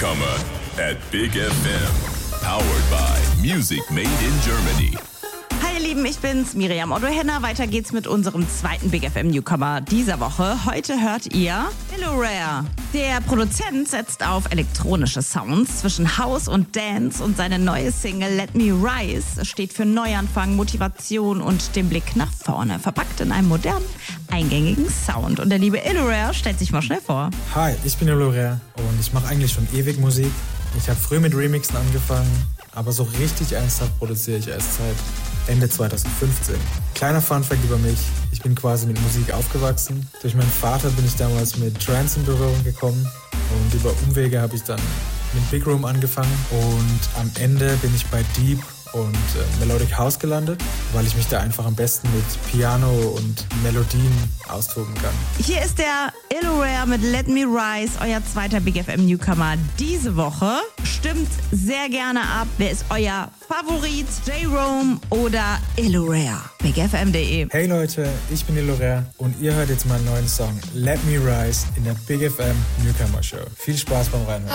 Newcomer at Big FM. Powered by Music Made in Germany. Hi ihr Lieben, ich bin's, Miriam Otto-Henner. Weiter geht's mit unserem zweiten Big FM Newcomer dieser Woche. Heute hört ihr Illorare. Der Produzent setzt auf elektronische Sounds zwischen House und Dance und seine neue Single Let Me Rise steht für Neuanfang, Motivation und den Blick nach vorne. Verpackt in einem modernen, eingängigen Sound. Und der liebe Illorare stellt sich mal schnell vor. Hi, ich bin Illorare und ich mache eigentlich schon ewig Musik. Ich habe früh mit Remixen angefangen, aber so richtig ernsthaft produziere ich erst seit Ende 2015. Kleiner Funfact über mich, ich bin quasi mit Musik aufgewachsen. Durch meinen Vater bin ich damals mit Trance in Berührung gekommen und über Umwege habe ich dann mit Big Room angefangen und am Ende bin ich bei Deep und Melodic House gelandet, weil ich mich da einfach am besten mit Piano und Melodien austoben kann. Hier ist der Illorare mit Let Me Rise, euer zweiter Big FM Newcomer diese Woche. Stimmt sehr gerne ab. Wer ist euer Favorit? J-Rome oder Illorare? BigFM.de. Hey Leute, ich bin Illorare und ihr hört jetzt meinen neuen Song Let Me Rise in der Big FM Newcomer Show. Viel Spaß beim Reinhören.